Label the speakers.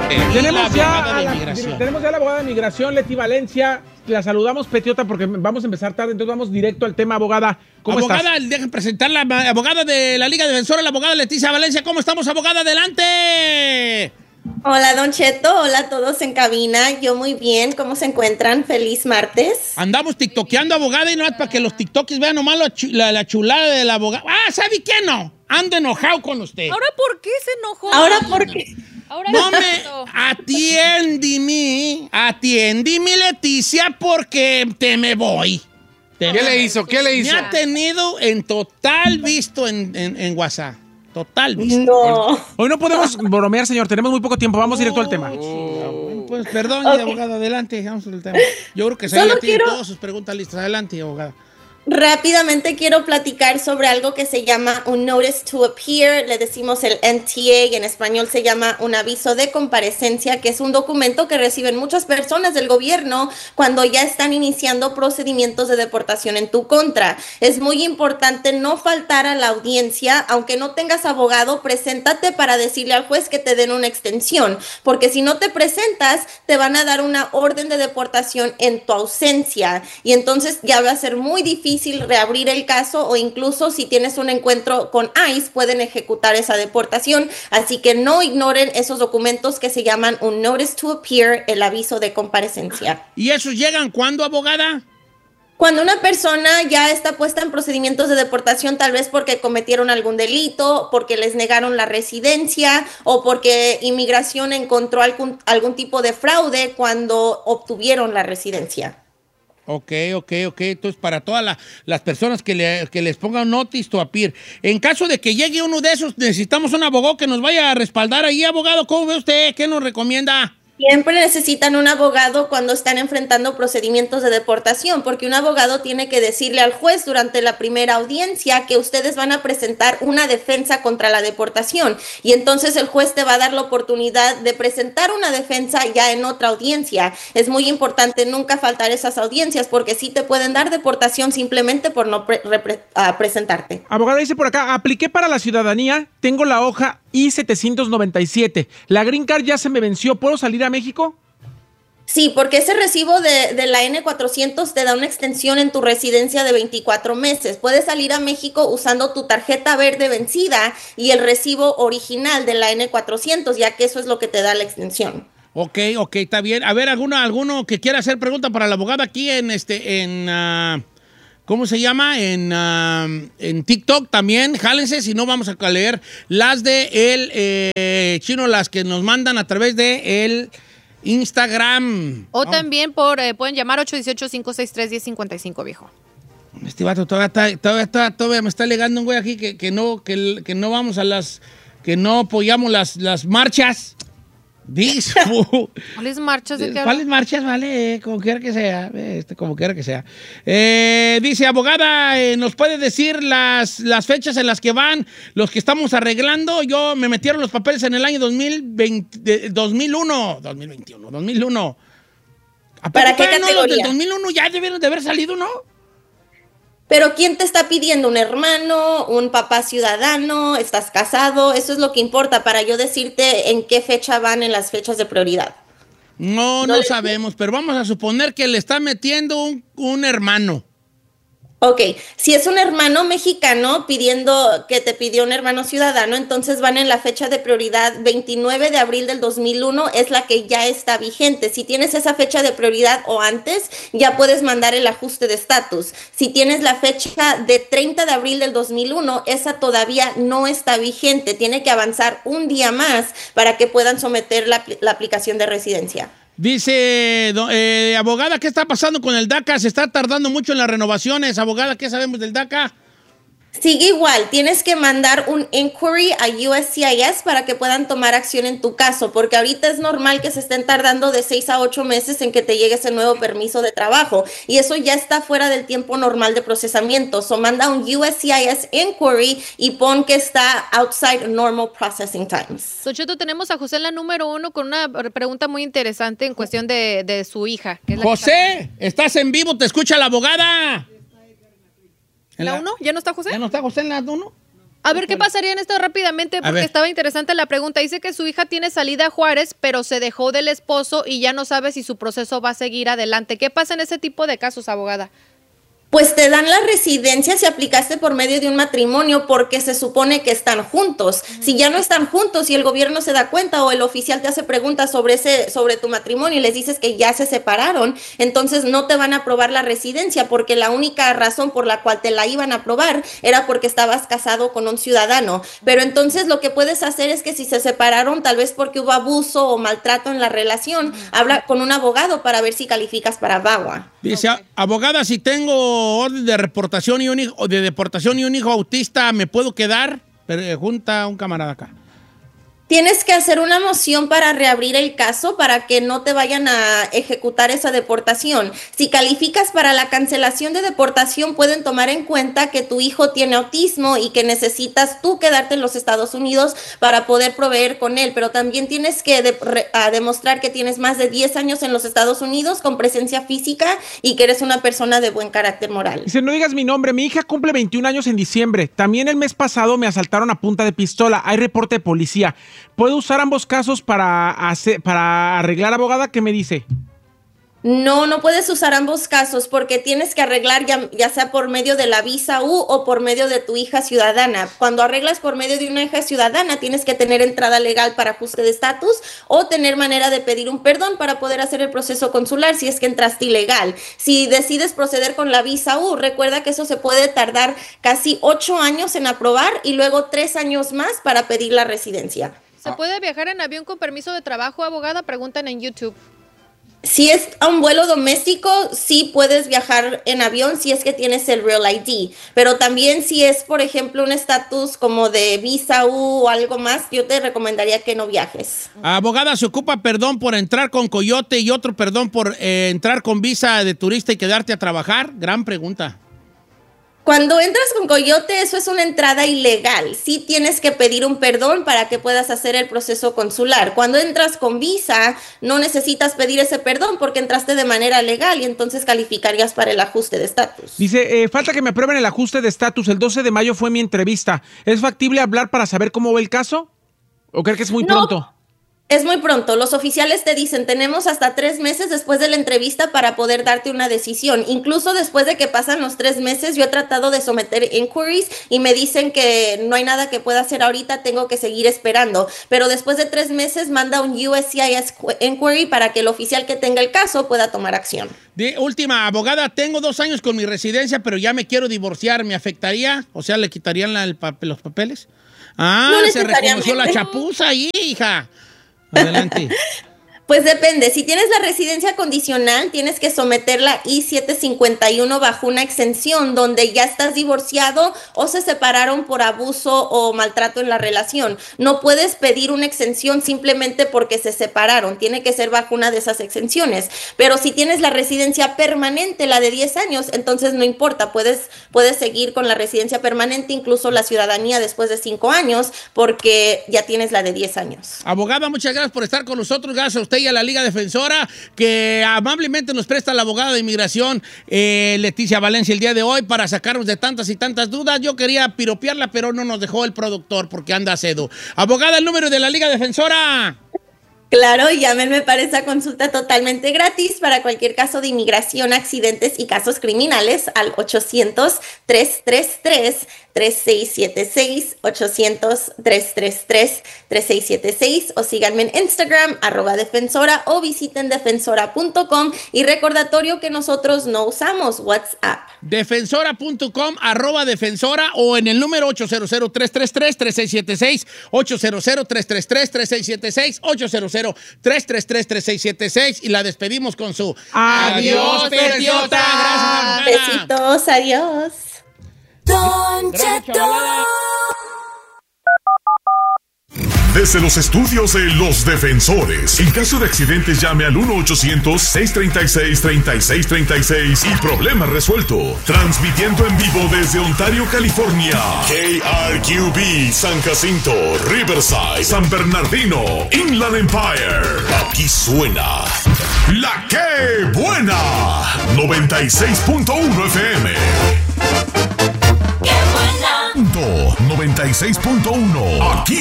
Speaker 1: Tenemos ya a la abogada de migración, Leti Valencia. La saludamos, Petiota, porque vamos a empezar tarde, entonces vamos directo al tema, abogada. ¿Cómo estás?
Speaker 2: Abogada, dejen presentar la abogada de la Liga Defensora, la abogada Leticia Valencia. ¿Cómo estamos, abogada? ¡Adelante!
Speaker 3: Hola, Don Cheto. Hola a todos en cabina. Yo muy bien. ¿Cómo se encuentran? Feliz martes.
Speaker 2: Andamos tiktokeando, abogada, y no es para que los tiktokers vean nomás la chulada de la abogada. ¡Ah, ¿sabe qué no? Ando enojado con usted.
Speaker 4: ¿Ahora por qué se enojó?
Speaker 3: ¿Ahora por qué?
Speaker 4: Ahora
Speaker 2: No me atiéndime, Leticia, porque te me voy.
Speaker 5: ¿Qué le hizo?
Speaker 2: Me ha tenido en total visto en WhatsApp. Total visto.
Speaker 3: No.
Speaker 1: Hoy no podemos bromear, señor. Tenemos muy poco tiempo. Vamos directo al tema.
Speaker 2: Pues perdón, abogada, adelante. Vamos al tema. Yo creo que ya tiene todas sus preguntas listas. Adelante, abogada.
Speaker 3: Rápidamente quiero platicar sobre algo que se llama un Notice to Appear, le decimos el NTA, y en español se llama un aviso de comparecencia, que es un documento que reciben muchas personas del gobierno cuando ya están iniciando procedimientos de deportación en tu contra. Es muy importante no faltar a la audiencia, aunque no tengas abogado, preséntate para decirle al juez que te den una extensión, porque si no te presentas, te van a dar una orden de deportación en tu ausencia, y entonces ya va a ser muy difícil reabrir el caso, o incluso si tienes un encuentro con ICE pueden ejecutar esa deportación, así que no ignoren esos documentos que se llaman un Notice to Appear, el aviso de comparecencia.
Speaker 2: ¿Y esos llegan cuándo, abogada?
Speaker 3: Cuando una persona ya está puesta en procedimientos de deportación, tal vez porque cometieron algún delito, porque les negaron la residencia o porque inmigración encontró algún tipo de fraude cuando obtuvieron la residencia.
Speaker 2: Ok. Entonces, para todas las personas que les pongan notice to appear. En caso de que llegue uno de esos, necesitamos un abogado que nos vaya a respaldar ahí, abogado. ¿Cómo ve usted? ¿Qué nos recomienda?
Speaker 3: Siempre necesitan un abogado cuando están enfrentando procedimientos de deportación, porque un abogado tiene que decirle al juez durante la primera audiencia que ustedes van a presentar una defensa contra la deportación, y entonces el juez te va a dar la oportunidad de presentar una defensa ya en otra audiencia. Es muy importante nunca faltar esas audiencias, porque sí te pueden dar deportación simplemente por no presentarte.
Speaker 1: Abogada, dice por acá, apliqué para la ciudadanía, tengo la hoja I-797. La Green Card ya se me venció, ¿puedo salir a México?
Speaker 3: Sí, porque ese recibo de la N400 te da una extensión en tu residencia de 24 meses. Puedes salir a México usando tu tarjeta verde vencida y el recibo original de la N400, ya que eso es lo que te da la extensión.
Speaker 2: Ok, está bien. A ver, alguno que quiera hacer pregunta para la abogada aquí ¿cómo se llama? En TikTok también. Jálense, si no vamos a leer las de el chino, las que nos mandan a través de el Instagram.
Speaker 4: O también pueden llamar 818-563-1055, viejo.
Speaker 2: Este vato todavía me está alegando un güey aquí que no vamos a que no apoyamos las marchas.
Speaker 4: ¿Cuáles marchas de qué?
Speaker 2: ¿Cuáles marchas? Vale, como quiera que sea. Como quiera que sea. Dice, abogada, ¿nos puede decir las fechas en las que van los que estamos arreglando? Yo me metieron los papeles en el año 2001.
Speaker 3: ¿Para qué categoría?
Speaker 2: Los del 2001 ya debieron de haber salido, ¿no?
Speaker 3: Pero ¿quién te está pidiendo? ¿Un hermano? ¿Un papá ciudadano? ¿Estás casado? Eso es lo que importa para yo decirte en qué fecha van en las fechas de prioridad.
Speaker 2: No sabemos, pero vamos a suponer que le está metiendo un hermano.
Speaker 3: Ok, si es un hermano mexicano que te pidió un hermano ciudadano, entonces van en la fecha de prioridad 29 de abril del 2001, es la que ya está vigente. Si tienes esa fecha de prioridad o antes, ya puedes mandar el ajuste de estatus. Si tienes la fecha de 30 de abril del 2001, esa todavía no está vigente. Tiene que avanzar un día más para que puedan someter la aplicación de residencia.
Speaker 2: Dice, abogada, ¿qué está pasando con el DACA? Se está tardando mucho en las renovaciones. Abogada, ¿qué sabemos del DACA?
Speaker 3: Sigue igual, tienes que mandar un inquiry a USCIS para que puedan tomar acción en tu caso, porque ahorita es normal que se estén tardando de 6 a 8 meses en que te llegue ese nuevo permiso de trabajo, y eso ya está fuera del tiempo normal de procesamiento. So manda un USCIS inquiry y pon que está outside normal processing times.
Speaker 4: Socheto, tenemos a José en la número 1 con una pregunta muy interesante en cuestión de su hija. Que es
Speaker 2: José, estás en vivo, te escucha la abogada.
Speaker 4: ¿En la 1? ¿Ya no está José?
Speaker 2: ¿Ya no está José en la 1?
Speaker 4: A ver, ¿qué pasaría en esto rápidamente? Porque estaba interesante la pregunta. Dice que su hija tiene salida a Juárez, pero se dejó del esposo y ya no sabe si su proceso va a seguir adelante. ¿Qué pasa en ese tipo de casos, abogada?
Speaker 3: Pues te dan la residencia si aplicaste por medio de un matrimonio porque se supone que están juntos. Si ya no están juntos y el gobierno se da cuenta o el oficial te hace preguntas sobre tu matrimonio y les dices que ya se separaron, entonces no te van a aprobar la residencia porque la única razón por la cual te la iban a aprobar era porque estabas casado con un ciudadano. Pero entonces lo que puedes hacer es que si se separaron, tal vez porque hubo abuso o maltrato en la relación, habla con un abogado para ver si calificas para VAWA.
Speaker 2: Dice, abogada, si tengo orden de deportación y un hijo autista, ¿me puedo quedar? Junta a un camarada acá.
Speaker 3: Tienes que hacer una moción para reabrir el caso para que no te vayan a ejecutar esa deportación. Si calificas para la cancelación de deportación, pueden tomar en cuenta que tu hijo tiene autismo y que necesitas tú quedarte en los Estados Unidos para poder proveer con él. Pero también tienes que demostrar que tienes más de 10 años en los Estados Unidos con presencia física y que eres una persona de buen carácter moral.
Speaker 1: Dice, no digas mi nombre, mi hija cumple 21 años en diciembre. También el mes pasado me asaltaron a punta de pistola. Hay reporte de policía. ¿Puedo usar ambos casos para arreglar, abogada? ¿Qué me dice?
Speaker 3: No puedes usar ambos casos porque tienes que arreglar ya sea por medio de la visa U o por medio de tu hija ciudadana. Cuando arreglas por medio de una hija ciudadana, tienes que tener entrada legal para ajuste de estatus o tener manera de pedir un perdón para poder hacer el proceso consular si es que entraste ilegal. Si decides proceder con la visa U, recuerda que eso se puede tardar casi 8 años en aprobar y luego 3 años más para pedir la residencia.
Speaker 4: ¿Se puede viajar en avión con permiso de trabajo, abogada? Preguntan en YouTube.
Speaker 3: Si es a un vuelo doméstico, sí puedes viajar en avión si es que tienes el Real ID, pero también si es, por ejemplo, un estatus como de visa U o algo más, yo te recomendaría que no viajes.
Speaker 2: Abogada, ¿se ocupa perdón por entrar con coyote y otro perdón por entrar con visa de turista y quedarte a trabajar? Gran pregunta.
Speaker 3: Cuando entras con coyote, eso es una entrada ilegal. Sí tienes que pedir un perdón para que puedas hacer el proceso consular. Cuando entras con visa, no necesitas pedir ese perdón porque entraste de manera legal y entonces calificarías para el ajuste de estatus.
Speaker 1: Dice, falta que me aprueben el ajuste de estatus. El 12 de mayo fue mi entrevista. ¿Es factible hablar para saber cómo va el caso? ¿O cree que es muy pronto?
Speaker 3: Es muy pronto. Los oficiales te dicen, tenemos hasta 3 meses después de la entrevista para poder darte una decisión. Incluso después de que pasan los 3 meses, yo he tratado de someter inquiries y me dicen que no hay nada que pueda hacer ahorita, tengo que seguir esperando. Pero después de 3 meses manda un USCIS inquiry para que el oficial que tenga el caso pueda tomar acción.
Speaker 2: Última, abogada, tengo 2 años con mi residencia, pero ya me quiero divorciar. ¿Me afectaría? O sea, ¿le quitarían los papeles? Ah, no se reconoció la chapuza ahí, hija. Adelante.
Speaker 3: Pues depende, si tienes la residencia condicional, tienes que someter la I-751 bajo una exención donde ya estás divorciado o se separaron por abuso o maltrato en la relación. No puedes pedir una exención simplemente porque se separaron, tiene que ser bajo una de esas exenciones. Pero si tienes la residencia permanente, la de 10 años, entonces no importa, puedes seguir con la residencia permanente, incluso la ciudadanía después de 5 años, porque ya tienes la de 10 años.
Speaker 2: Abogada, muchas gracias por estar con nosotros, gracias a usted y a la Liga Defensora, que amablemente nos presta la abogada de inmigración Leticia Valencia el día de hoy para sacarnos de tantas y tantas dudas. Yo quería piropearla, pero no nos dejó el productor porque anda a cedo. Abogada, el número de la Liga Defensora.
Speaker 3: Claro, llámenme para esa consulta totalmente gratis para cualquier caso de inmigración, accidentes y casos criminales al 800-333-3676, 800-333-3676 o síganme en Instagram, @defensora o visiten defensora.com y recordatorio que nosotros no usamos WhatsApp.
Speaker 2: Defensora.com, @defensora o en el número 800-333-3676, 800-333-3676, 800-333-3676 y la despedimos con su adiós, Petiota. Gracias,
Speaker 3: besitos, adiós.
Speaker 5: Don Cheto.
Speaker 6: Desde los estudios de Los Defensores. En caso de accidentes, llame al 1-800-636-3636 y problema resuelto. Transmitiendo en vivo desde Ontario, California. KRQB, San Jacinto, Riverside, San Bernardino, Inland Empire. Aquí suena La Que Buena, 96.1 FM.
Speaker 5: ¡Qué buena!
Speaker 6: 96.1. Aquí